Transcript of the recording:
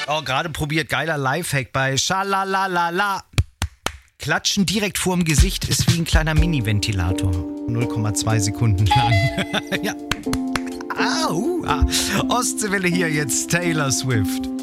Oh, gerade probiert. Geiler Lifehack bei Schalalalala. Klatschen direkt vorm Gesicht ist wie ein kleiner Mini-Ventilator. 0,2 Sekunden lang. Ja. Ostseewelle hier jetzt Taylor Swift.